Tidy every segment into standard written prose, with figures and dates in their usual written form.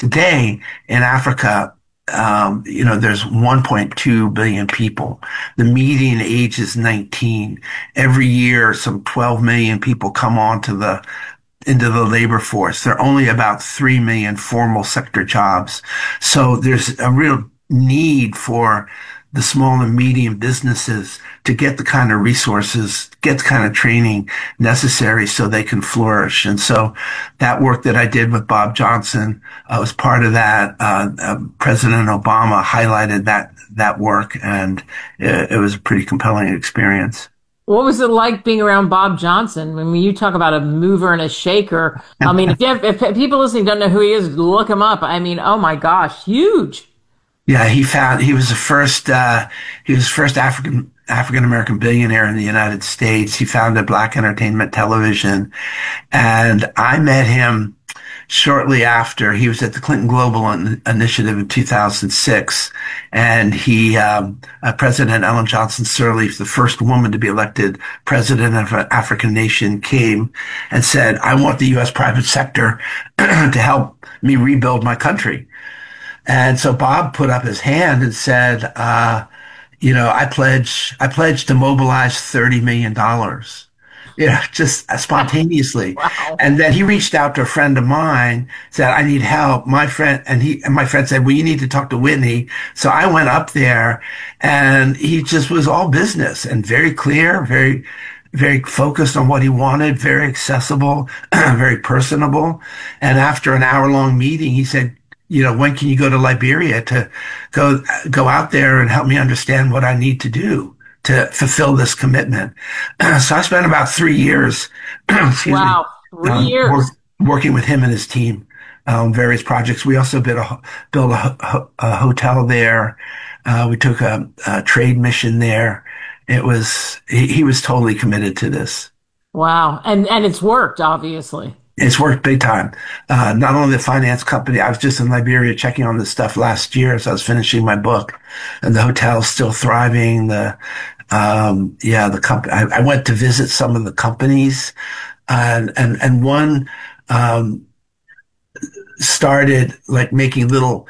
today in Africa, there's 1.2 billion people. The median age is 19. Every year, some 12 million people come on to into the labor force. There are only about 3 million formal sector jobs. So there's a real need for the small and medium businesses to get the kind of resources, get the kind of training necessary so they can flourish. And so that work that I did with Bob Johnson was part of that. President Obama highlighted that work, and it was a pretty compelling experience. What was it like being around Bob Johnson? I mean, you talk about a mover and a shaker. I mean, if people listening don't know who he is, look him up. I mean, oh my gosh, huge. Yeah, he was the first African American billionaire in the United States. He founded Black Entertainment Television, and I met him shortly after. He was at the Clinton Global Initiative in 2006, and President Ellen Johnson Sirleaf, the first woman to be elected president of an African nation, came and said, "I want the U.S. private sector to help me rebuild my country." And so Bob put up his hand and said, I pledge to mobilize $30 million, just spontaneously. Wow. And then he reached out to a friend of mine, said, "I need help." My friend, and my friend said, "Well, you need to talk to Whitney." So I went up there, and he just was all business and very clear, very, very focused on what he wanted, very accessible, very personable. And after an hour-long meeting, he said, "When can you go to Liberia to go out there and help me understand what I need to do to fulfill this commitment?" So I spent about 3 years, excuse me, Wow. 3 years. working with him and his team on various projects. We also built a hotel there. We took a trade mission there. He was totally committed to this. Wow. And it's worked, obviously. It's worked big time. Not only the finance company, I was just in Liberia checking on this stuff last year as I was finishing my book, and the hotel's still thriving. The company, I went to visit some of the companies, and one, started like making little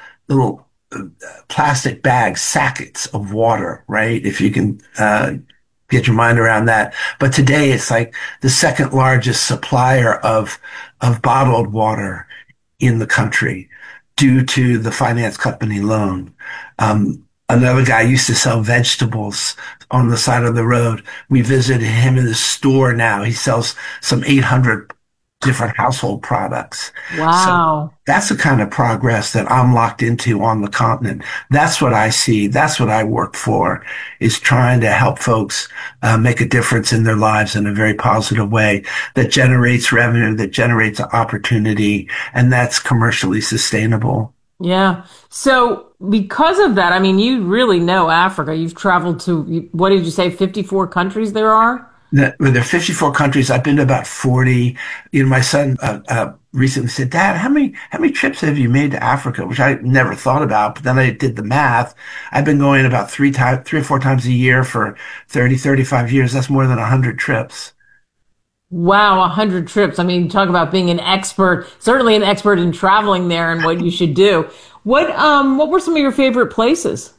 plastic bags, sackets of water, right? If you can, get your mind around that. But today it's like the second largest supplier of bottled water in the country due to the finance company loan. Another guy used to sell vegetables on the side of the road. We visited him in his store now. He sells some 800 different household products. Wow. So that's the kind of progress that I'm locked into on the continent. That's what I see. That's what I work for, is trying to help folks make a difference in their lives in a very positive way that generates revenue, that generates opportunity, and that's commercially sustainable. Yeah. So because of that, I mean, you really know Africa. You've traveled to, what did you say, 54 countries there are? There are 54 countries. I've been to about 40. My son recently said, "Dad, how many trips have you made to Africa?" Which I never thought about, but then I did the math. I've been going about 3 or 4 times a year for 30, 35 years. That's more than 100 trips. Wow, 100 trips. I mean, talk about being an expert, certainly an expert in traveling there and what you should do. What were some of your favorite places?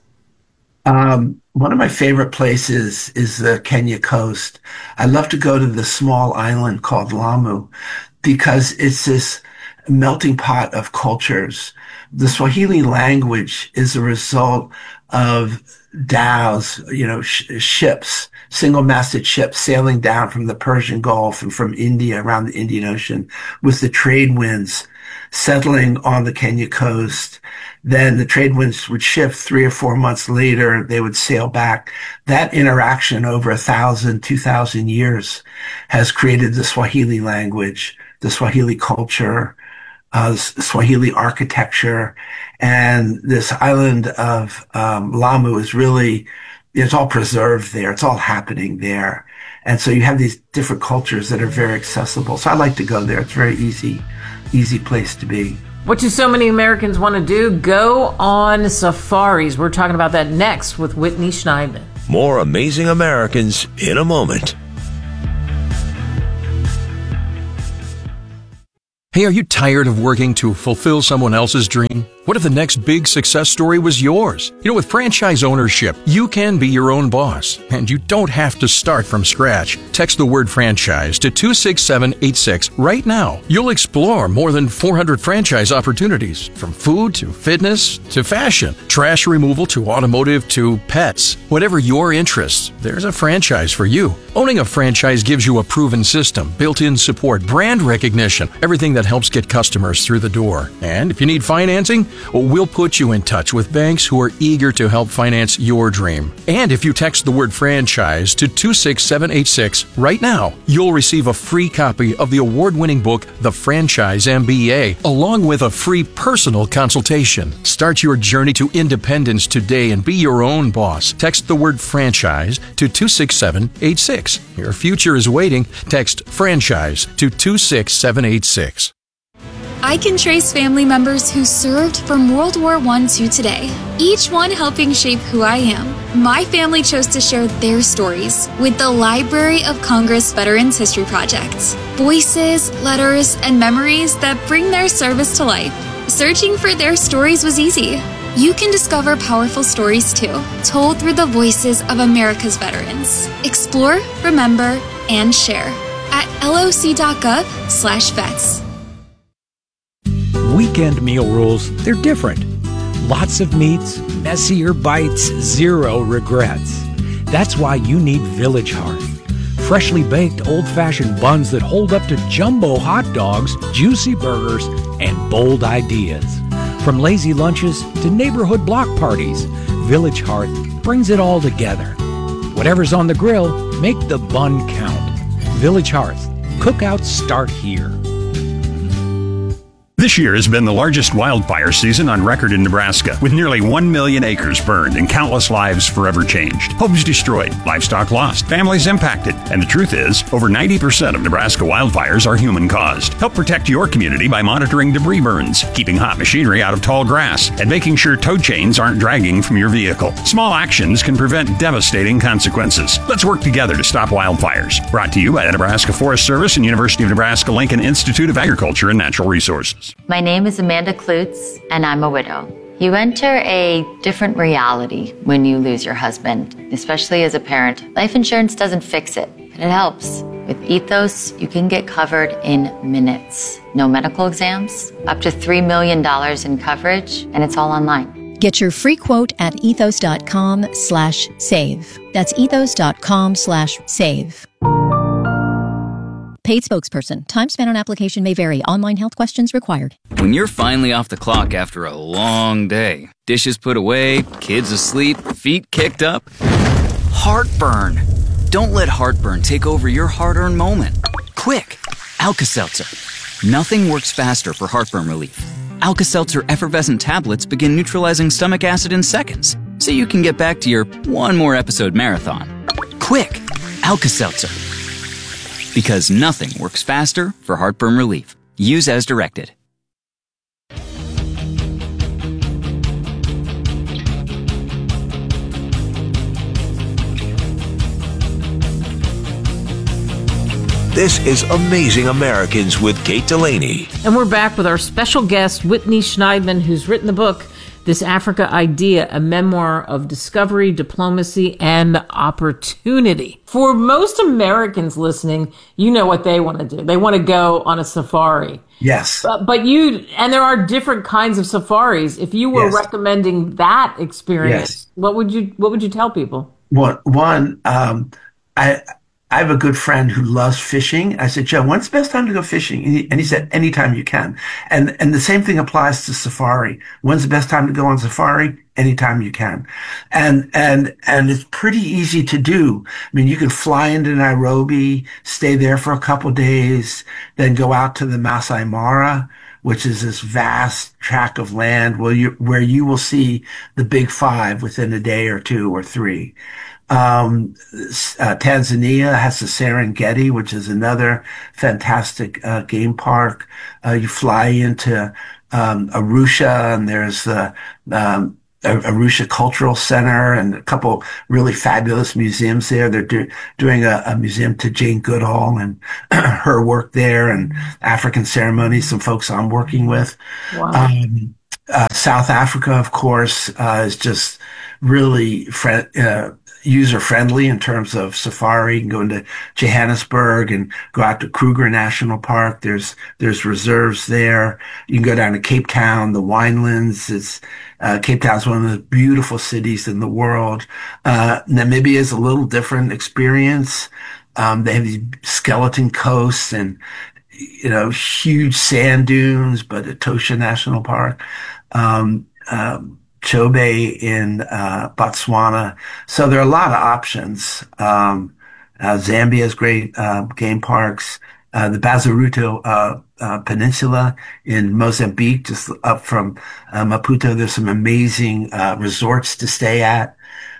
One of my favorite places is the Kenya coast. I love to go to the small island called Lamu because it's this melting pot of cultures. The Swahili language is a result of dhows, ships, single-masted ships sailing down from the Persian Gulf and from India around the Indian Ocean with the trade winds settling on the Kenya coast. Then the trade winds would shift 3 or 4 months later. They would sail back. That interaction over 1,000, 2,000 years has created the Swahili language, the Swahili culture, Swahili architecture. And this island of Lamu is really, it's all preserved there. It's all happening there. And so you have these different cultures that are very accessible. So I like to go there. It's a very easy place to be. What do so many Americans want to do? Go on safaris. We're talking about that next with Whitney Schneidman. More Amazing Americans in a moment. Hey, are you tired of working to fulfill someone else's dream? What if the next big success story was yours? You know, with franchise ownership, you can be your own boss, and you don't have to start from scratch. Text the word franchise to 26786 right now. You'll explore more than 400 franchise opportunities, from food to fitness to fashion, trash removal to automotive to pets. Whatever your interests, there's a franchise for you. Owning a franchise gives you a proven system, built-in support, brand recognition, everything that helps get customers through the door. And if you need financing, well, we'll put you in touch with banks who are eager to help finance your dream. And if you text the word franchise to 26786 right now, you'll receive a free copy of the award-winning book, The Franchise MBA, along with a free personal consultation. Start your journey to independence today and be your own boss. Text the word franchise to 26786. Your future is waiting. Text franchise to 26786. I can trace family members who served from World War I to today, each one helping shape who I am. My family chose to share their stories with the Library of Congress Veterans History Project. Voices, letters, and memories that bring their service to life. Searching for their stories was easy. You can discover powerful stories too, told through the voices of America's veterans. Explore, remember, and share at loc.gov/vets. Weekend meal rules, they're different. Lots of meats, messier bites, zero regrets. That's why you need Village Hearth. Freshly baked old-fashioned buns that hold up to jumbo hot dogs, juicy burgers, and bold ideas. From lazy lunches to neighborhood block parties, Village Hearth brings it all together. Whatever's on the grill, make the bun count. Village Hearth. Cookouts start here. This year has been the largest wildfire season on record in Nebraska, with nearly 1 million acres burned and countless lives forever changed. Homes destroyed, livestock lost, families impacted. And the truth is, over 90% of Nebraska wildfires are human-caused. Help protect your community by monitoring debris burns, keeping hot machinery out of tall grass, and making sure tow chains aren't dragging from your vehicle. Small actions can prevent devastating consequences. Let's work together to stop wildfires. Brought to you by the Nebraska Forest Service and University of Nebraska-Lincoln Institute of Agriculture and Natural Resources. My name is Amanda Klutz, and I'm a widow. You enter a different reality when you lose your husband, especially as a parent. Life insurance doesn't fix it, but it helps. With Ethos, you can get covered in minutes. No medical exams, up to $3 million in coverage, and it's all online. Get your free quote at ethos.com/save. That's ethos.com/save. Paid spokesperson. Time spent on application may vary. Online health questions required. When you're finally off the clock after a long day, dishes put away, kids asleep, feet kicked up, heartburn. Don't let heartburn take over your hard-earned moment. Quick, Alka-Seltzer. Nothing works faster for heartburn relief. Alka-Seltzer effervescent tablets begin neutralizing stomach acid in seconds, so you can get back to your one more episode marathon. Quick, Alka-Seltzer. Because nothing works faster for heartburn relief. Use as directed. This is Amazing Americans with Kate Delaney. And we're back with our special guest, Whitney Schneidman, who's written the book, This Africa Idea, a memoir of discovery, diplomacy, and opportunity. For most Americans listening, you know what they want to do. They want to go on a safari. Yes. But and there are different kinds of safaris. If you were recommending that experience, what would you tell people? I have a good friend who loves fishing. I said, Joe, when's the best time to go fishing? And he said, anytime you can. And the same thing applies to safari. When's the best time to go on safari? Anytime you can. And it's pretty easy to do. I mean, you can fly into Nairobi, stay there for a couple days, then go out to the Masai Mara, which is this vast tract of land where you will see the big five within a day or two or three. Tanzania has the Serengeti, which is another fantastic game park. You fly into Arusha, and there's the Arusha Cultural Center and a couple really fabulous museums there. They're doing a museum to Jane Goodall and her work there, and African ceremonies, some folks I'm working with. Wow. South Africa, of course, is just really user friendly in terms of safari. You can go into Johannesburg and go out to Kruger National Park. There's reserves there. You can go down to Cape Town, the winelands. Cape Town is one of the beautiful cities in the world. Namibia is a little different experience. They have these skeleton coasts and, huge sand dunes, but Etosha National Park. Chobe in Botswana. So there are a lot of options. Zambia has great game parks. The Bazaruto Peninsula in Mozambique, just up from Maputo, there's some amazing resorts to stay at.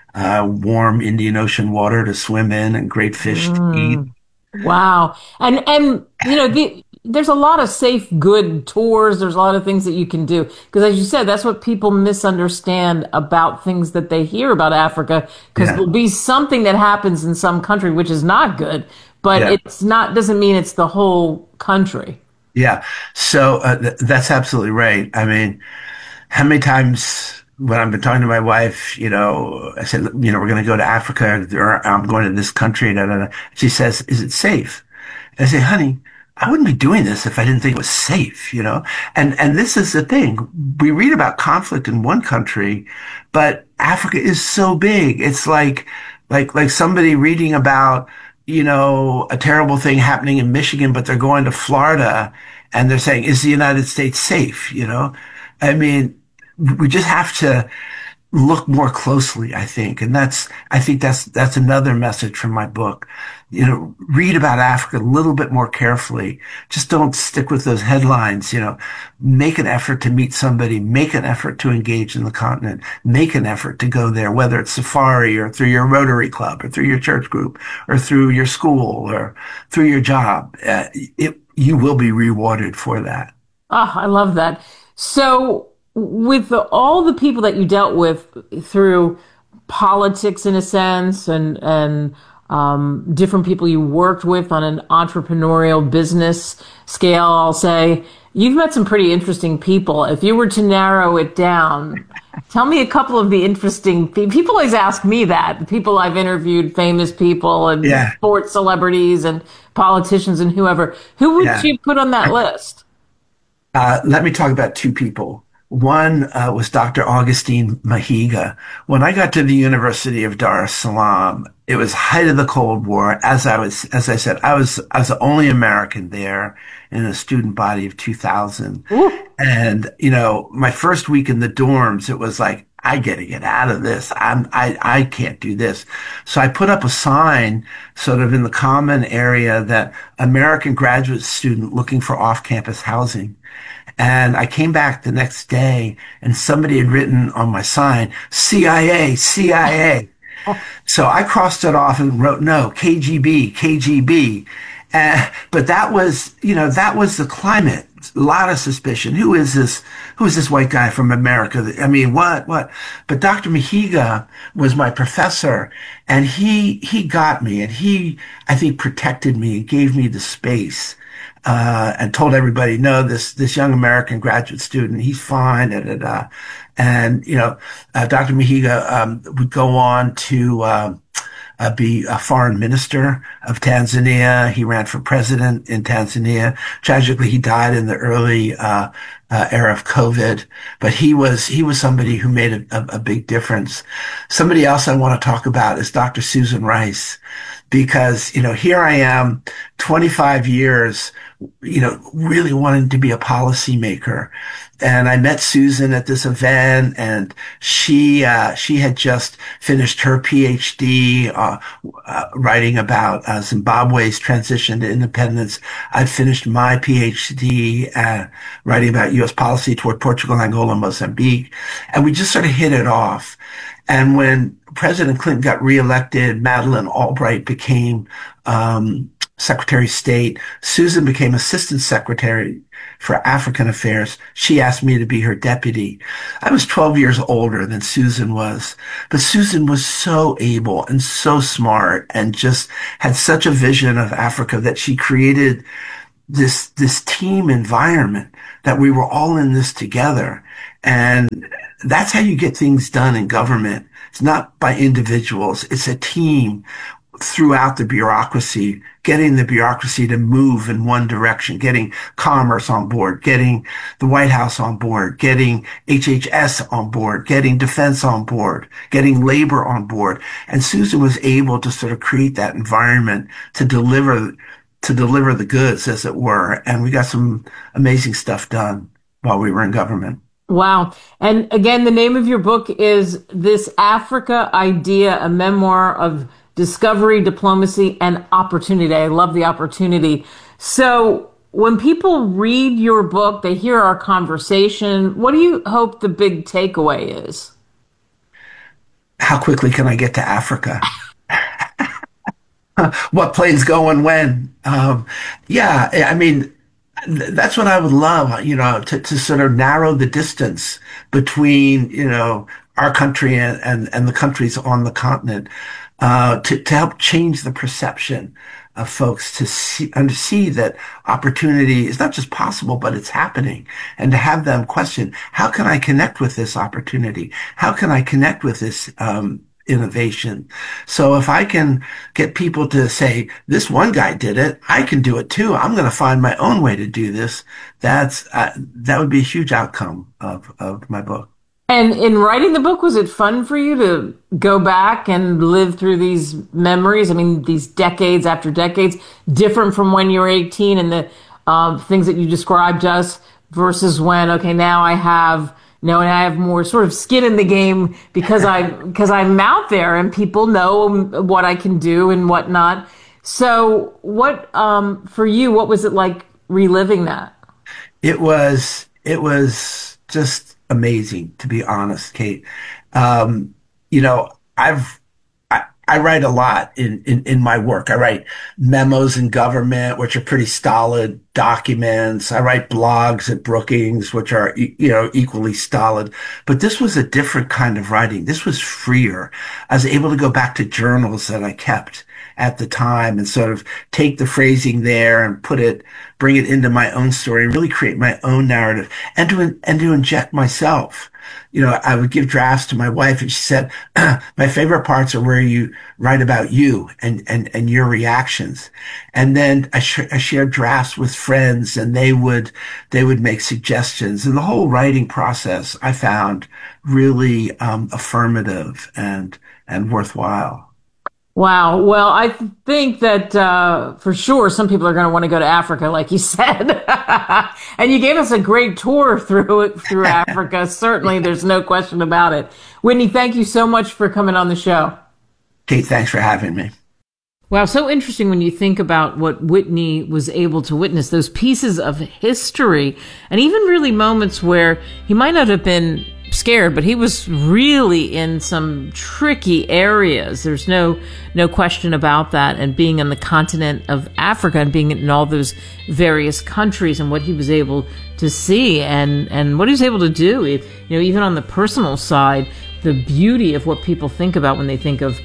Warm Indian Ocean water to swim in and great fish to eat. Wow. And there's a lot of safe, good tours. There's a lot of things that you can do. Because as you said, that's what people misunderstand about things that they hear about Africa. Because there'll be something that happens in some country which is not good, but doesn't mean it's the whole country. Yeah. So that's absolutely right. I mean, how many times when I've been talking to my wife, I said, we're going to go to Africa, or I'm going to this country. She says, is it safe? And I say, honey, I wouldn't be doing this if I didn't think it was safe, And this is the thing. We read about conflict in one country, but Africa is so big. It's like somebody reading about, a terrible thing happening in Michigan, but they're going to Florida and they're saying, is the United States safe? I mean, we just have to look more closely, I think. And that's another message from my book. Read about Africa a little bit more carefully. Just don't stick with those headlines, make an effort to meet somebody, make an effort to engage in the continent, make an effort to go there, whether it's safari or through your Rotary Club or through your church group or through your school or through your job. You will be rewarded for that. Oh, I love that. So with all the people that you dealt with through politics, in a sense, and different people you worked with on an entrepreneurial business scale, I'll say, you've met some pretty interesting people. If you were to narrow it down, tell me a couple of the interesting people. Always ask me that. The people I've interviewed, famous people and sports celebrities and politicians and whoever. Who would you put on that list? Let me talk about two people. One was Dr. Augustine Mahiga. When I got to the University of Dar es Salaam, it was height of the Cold War. As I said, I was the only American there in a student body of 2,000. Ooh. And, my first week in the dorms, it was like, I got to get out of this. I can't do this. So I put up a sign sort of in the common area that American graduate student looking for off-campus housing. And I came back the next day and somebody had written on my sign, CIA, CIA. So I crossed it off and wrote, no, KGB, KGB. But that was the climate. A lot of suspicion. Who is this white guy from America? I mean, what? But Dr. Mahiga was my professor, and he got me, and he, I think, protected me and gave me the space. And told everybody, no, this young American graduate student, he's fine. And Dr. Mahiga would go on to be a foreign minister of Tanzania. He ran for president in Tanzania. Tragically, he died in the early era of COVID. But he was somebody who made a big difference. Somebody else I want to talk about is Dr. Susan Rice. Because, here I am, 25 years, really wanting to be a policymaker. And I met Susan at this event, and she had just finished her PhD, writing about Zimbabwe's transition to independence. I'd finished my PhD, writing about U.S. policy toward Portugal, Angola, and Mozambique. And we just sort of hit it off. And when President Clinton got reelected, Madeleine Albright became Secretary of State. Susan became Assistant Secretary for African Affairs. She asked me to be her deputy. I was 12 years older than Susan was, but Susan was so able and so smart and just had such a vision of Africa that she created this team environment that we were all in this together. And that's how you get things done in government. It's not by individuals. It's a team throughout the bureaucracy, getting the bureaucracy to move in one direction, getting Commerce on board, getting the White House on board, getting HHS on board, getting Defense on board, getting labor on board. And Susan was able to sort of create that environment to deliver the goods, as it were. And we got some amazing stuff done while we were in government. Wow. And again, the name of your book is This Africa Idea, a memoir of discovery, diplomacy, and opportunity. I love the opportunity. So when people read your book, they hear our conversation, what do you hope the big takeaway is? How quickly can I get to Africa? What plane's going when? Yeah, I mean, that's what I would love, to sort of narrow the distance between, our country and the countries on the continent. To help change the perception of folks to see that opportunity is not just possible, but it's happening, and to have them question, how can I connect with this opportunity? How can I connect with this innovation? So if I can get people to say, this one guy did it, I can do it too. I'm going to find my own way to do this. That would be a huge outcome of my book. And in writing the book, was it fun for you to go back and live through these memories? I mean, these decades after decades, different from when you were 18 and the things that you described to us versus when, okay, now I have more sort of skin in the game because I'm out there and people know what I can do and whatnot. So what, for you, what was it like reliving that? It was just amazing, to be honest, Kate. I write a lot in my work. I write memos in government, which are pretty stolid documents. I write blogs at Brookings, which are, equally stolid. But this was a different kind of writing. This was freer. I was able to go back to journals that I kept at the time and sort of take the phrasing there and bring it into my own story and really create my own narrative and to inject myself. I would give drafts to my wife and she said, my favorite parts are where you write about you and your reactions. And then I shared drafts with friends and they would make suggestions. And the whole writing process I found really affirmative and worthwhile. Wow. Well, I think that for sure some people are going to want to go to Africa, like you said. And you gave us a great tour through Africa. Certainly, there's no question about it. Whitney, thank you so much for coming on the show. Kate, thanks for having me. Wow, so interesting when you think about what Whitney was able to witness, those pieces of history, and even really moments where he might not have been scared, but he was really in some tricky areas. There's no question about that. And being on the continent of Africa and being in all those various countries and what he was able to see and what he was able to do, even on the personal side, the beauty of what people think about when they think of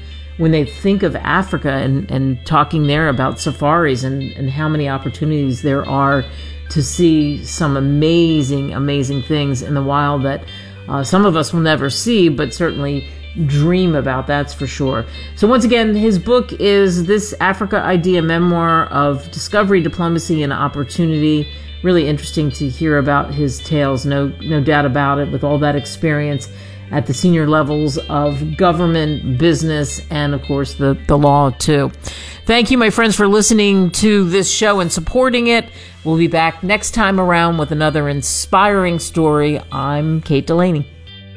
Africa and talking there about safaris and how many opportunities there are to see some amazing, amazing things in the wild that some of us will never see, but certainly dream about, that's for sure. So once again, his book is This Africa Idea, memoir of discovery, diplomacy, and opportunity. Really interesting to hear about his tales, no doubt about it, with all that experience at the senior levels of government, business, and of course the law too. Thank you, my friends, for listening to this show and supporting it. We'll be back next time around with another inspiring story. I'm Kate Delaney.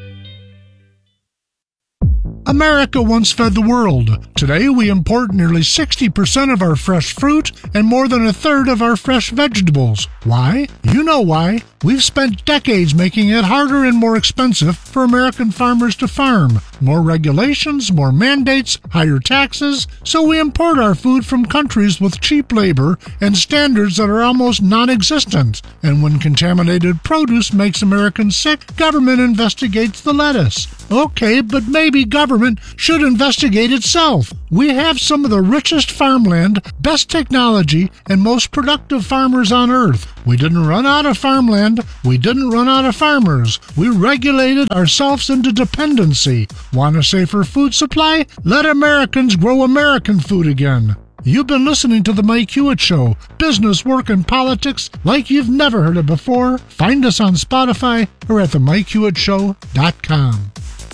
America once fed the world. Today, we import nearly 60% of our fresh fruit and more than a third of our fresh vegetables. Why? You know why. We've spent decades making it harder and more expensive for American farmers to farm. More regulations, more mandates, higher taxes, so we import our food from countries with cheap labor and standards that are almost non-existent. And when contaminated produce makes Americans sick, government investigates the lettuce. Okay, but maybe government should investigate itself. We have some of the richest farmland, best technology, and most productive farmers on earth. We didn't run out of farmland. We didn't run out of farmers. We regulated ourselves into dependency. Want a safer food supply? Let Americans grow American food again. You've been listening to The Mike Hewitt Show. Business, work, and politics like you've never heard it before. Find us on Spotify or at themikehewittShow.com.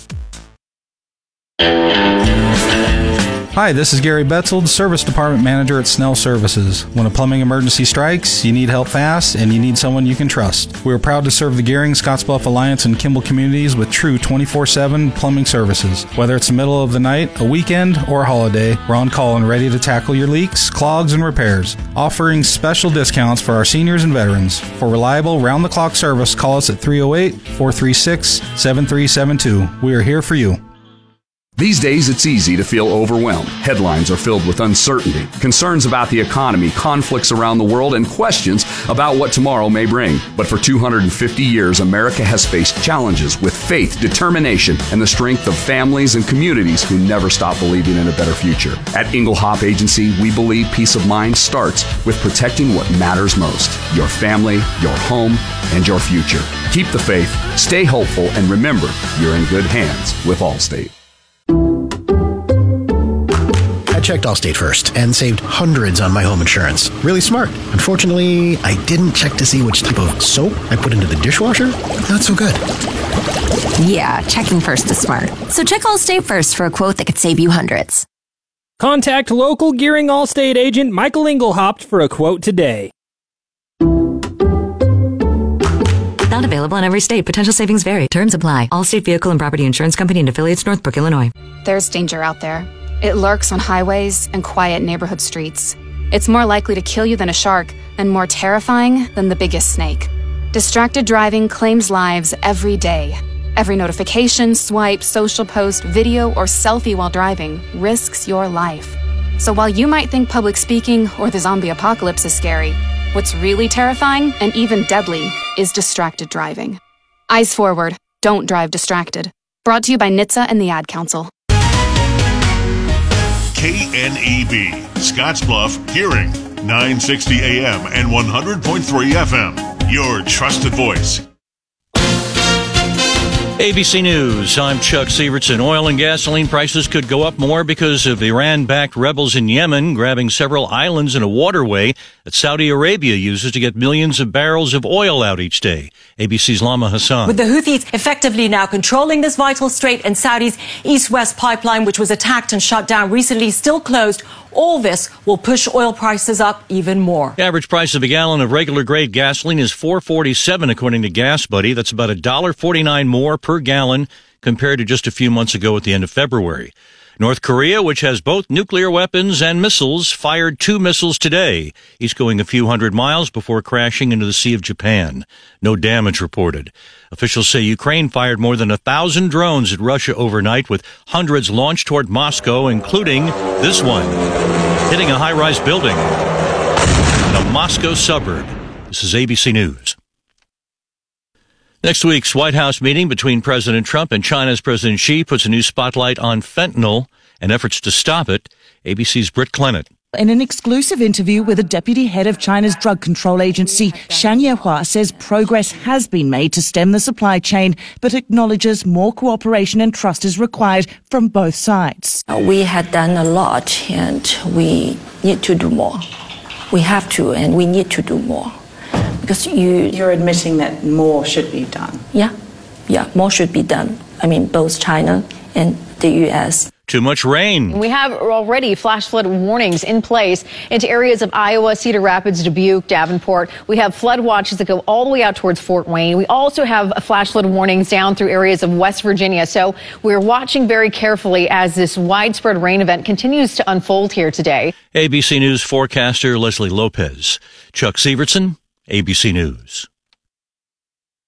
Hi, this is Gary Betzold, Service Department Manager at Snell Services. When a plumbing emergency strikes, you need help fast, and you need someone you can trust. We are proud to serve the Gehring, Scottsbluff Alliance, and Kimball communities with true 24/7 plumbing services. Whether it's the middle of the night, a weekend, or a holiday, we're on call and ready to tackle your leaks, clogs, and repairs. Offering special discounts for our seniors and veterans. For reliable, round-the-clock service, call us at 308-436-7372. We are here for you. These days, it's easy to feel overwhelmed. Headlines are filled with uncertainty, concerns about the economy, conflicts around the world, and questions about what tomorrow may bring. But for 250 years, America has faced challenges with faith, determination, and the strength of families and communities who never stop believing in a better future. At Engelhop Agency, we believe peace of mind starts with protecting what matters most: your family, your home, and your future. Keep the faith, stay hopeful, and remember, you're in good hands with Allstate. I checked Allstate first and saved hundreds on my home insurance. Really smart. Unfortunately, I didn't check to see which type of soap I put into the dishwasher. Not so good. Yeah, checking first is smart. So check Allstate first for a quote that could save you hundreds. Contact local Gehring Allstate agent Michael Engelhaupt for a quote today. Not available in every state. Potential savings vary. Terms apply. Allstate Vehicle and Property Insurance Company and affiliates, Northbrook, Illinois. There's danger out there. It lurks on highways and quiet neighborhood streets. It's more likely to kill you than a shark and more terrifying than the biggest snake. Distracted driving claims lives every day. Every notification, swipe, social post, video, or selfie while driving risks your life. So while you might think public speaking or the zombie apocalypse is scary, what's really terrifying and even deadly is distracted driving. Eyes forward. Don't drive distracted. Brought to you by NHTSA and the Ad Council. KNEB, Scottsbluff, Gehring, 960 AM and 100.3 FM. Your trusted voice. ABC News, I'm Chuck Sievertson. Oil and gasoline prices could go up more because of Iran-backed rebels in Yemen grabbing several islands in a waterway that Saudi Arabia uses to get millions of barrels of oil out each day. ABC's Lama Hassan. With the Houthis effectively now controlling this vital strait and Saudi's east-west pipeline, which was attacked and shut down recently, still closed, all this will push oil prices up even more. The average price of a gallon of regular-grade gasoline is $4.47, according to Gas Buddy. That's about $1.49 more per gallon compared to just a few months ago at the end of February. North Korea, which has both nuclear weapons and missiles, fired 2 missiles today, each going a few hundred miles before crashing into the Sea of Japan. No damage reported. Officials say Ukraine fired more than 1,000 drones at Russia overnight, with hundreds launched toward Moscow, including this one, hitting a high-rise building in a Moscow suburb. This is ABC News. Next week's White House meeting between President Trump and China's President Xi puts a new spotlight on fentanyl and efforts to stop it. ABC's Britt Clennett. In an exclusive interview with the deputy head of China's drug control agency, Shan Yehua says progress has been made to stem the supply chain, but acknowledges more cooperation and trust is required from both sides. We had done a lot and we need to do more. We have to and we need to do more. Because you're admitting that more should be done. Yeah, more should be done. I mean, both China and the U.S. Too much rain. We have already flash flood warnings in place into areas of Iowa, Cedar Rapids, Dubuque, Davenport. We have flood watches that go all the way out towards Fort Wayne. We also have flash flood warnings down through areas of West Virginia. So we're watching very carefully as this widespread rain event continues to unfold here today. ABC News forecaster Leslie Lopez. Chuck Sievertson, ABC News.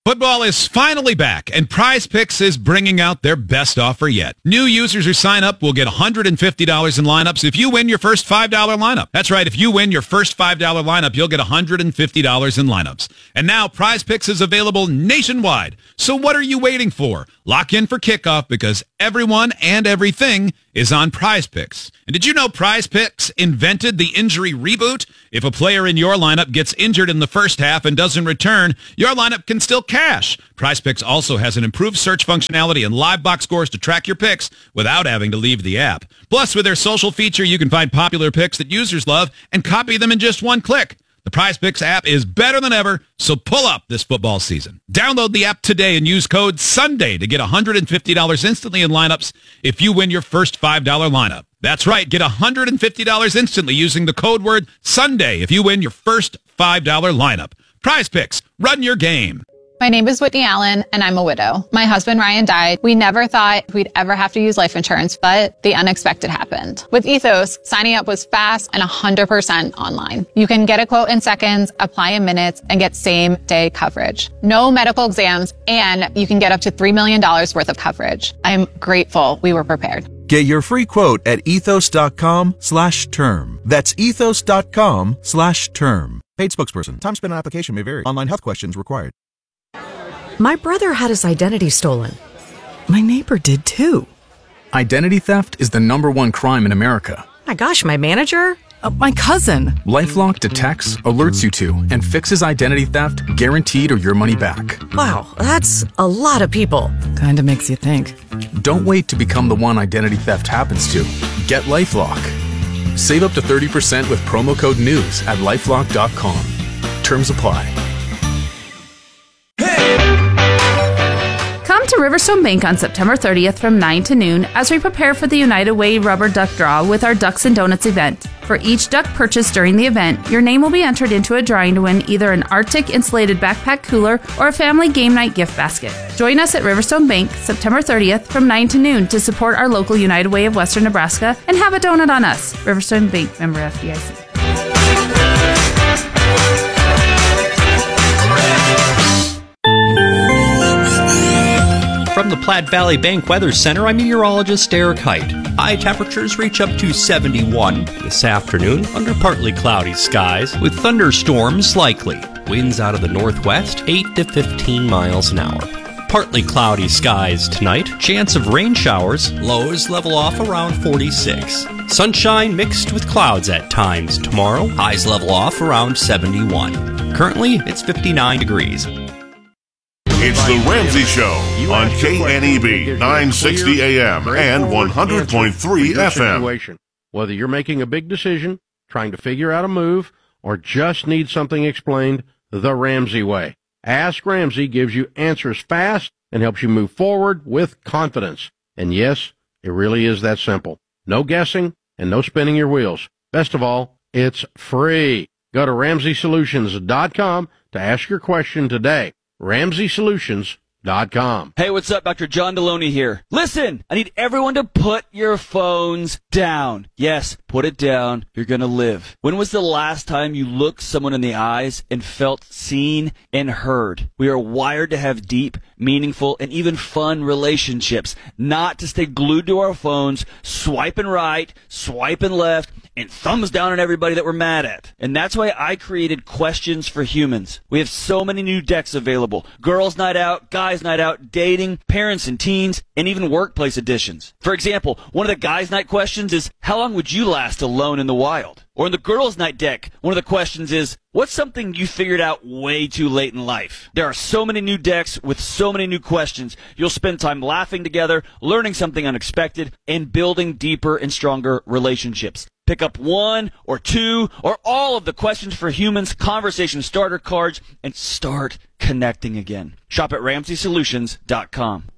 Football is finally back, and Prize Picks is bringing out their best offer yet. New users who sign up will get $150 in lineups if you win your first $5 lineup. That's right, if you win your first $5 lineup, you'll get $150 in lineups. And now Prize Picks is available nationwide. So what are you waiting for? Lock in for kickoff because everyone and everything is on Prize Picks. And did you know Prize Picks invented the injury reboot? If a player in your lineup gets injured in the first half and doesn't return, your lineup can still cash. Prize Picks also has an improved search functionality and live box scores to track your picks without having to leave the app. Plus, with their social feature, you can find popular picks that users love and copy them in just one click. The Prize Picks app is better than ever, so pull up this football season. Download the app today and use code SUNDAY to get $150 instantly in lineups if you win your first $5 lineup. That's right, get $150 instantly using the code word SUNDAY if you win your first $5 lineup. Prize Picks, run your game. My name is Whitney Allen, and I'm a widow. My husband, Ryan, died. We never thought we'd ever have to use life insurance, but the unexpected happened. With Ethos, signing up was fast and 100% online. You can get a quote in seconds, apply in minutes, and get same-day coverage. No medical exams, and you can get up to $3 million worth of coverage. I'm grateful we were prepared. Get your free quote at ethos.com/term. That's ethos.com/term. Paid spokesperson. Time spent on application may vary. Online health questions required. My brother had his identity stolen. My neighbor did too. Identity theft is the #1 crime in America. My gosh, my manager? My cousin. LifeLock detects, alerts you to, and fixes identity theft guaranteed or your money back. Wow, that's a lot of people. Kinda makes you think. Don't wait to become the one identity theft happens to. Get LifeLock. Save up to 30% with promo code NEWS at LifeLock.com. Terms apply. Come to Riverstone Bank on September 30th from 9 to noon as we prepare for the United Way Rubber Duck Draw with our Ducks and Donuts event. For each duck purchased during the event, your name will be entered into a drawing to win either an Arctic insulated backpack cooler or a family game night gift basket. Join us at Riverstone Bank September 30th from 9 to noon to support our local United Way of Western Nebraska and have a donut on us. Riverstone Bank, member FDIC. From the Platte Valley Bank Weather Center, I'm meteorologist Eric Height. High temperatures reach up to 71 this afternoon under partly cloudy skies with thunderstorms likely. Winds out of the northwest, 8 to 15 miles an hour. Partly cloudy skies tonight. Chance of rain showers. Lows level off around 46. Sunshine mixed with clouds at times tomorrow. Highs level off around 71. Currently, it's 59 degrees. It's The Ramsey Show on KNEB 960 AM and 100.3 FM. Whether you're making a big decision, trying to figure out a move, or just need something explained the Ramsey way. Ask Ramsey gives you answers fast and helps you move forward with confidence. And yes, it really is that simple. No guessing and no spinning your wheels. Best of all, it's free. Go to RamseySolutions.com to ask your question today. RamseySolutions.com. Hey, what's up? Dr. John Deloney here. Listen, I need everyone to put your phones down. Yes, put it down. You're going to live. When was the last time you looked someone in the eyes and felt seen and heard? We are wired to have deep, meaningful, and even fun relationships, not to stay glued to our phones, swiping right, swiping left, and thumbs down on everybody that we're mad at. And that's why I created Questions for Humans. We have so many new decks available. Girls Night Out, Guys Night Out, Dating, Parents and Teens, and even workplace editions. For example, one of the Guys Night questions is, how long would you last alone in the wild? Or in the Girls Night deck, one of the questions is, what's something you figured out way too late in life? There are so many new decks with so many new questions. You'll spend time laughing together, learning something unexpected, and building deeper and stronger relationships. Pick up one or two or all of the Questions for Humans conversation starter cards and start connecting again. Shop at RamseySolutions.com.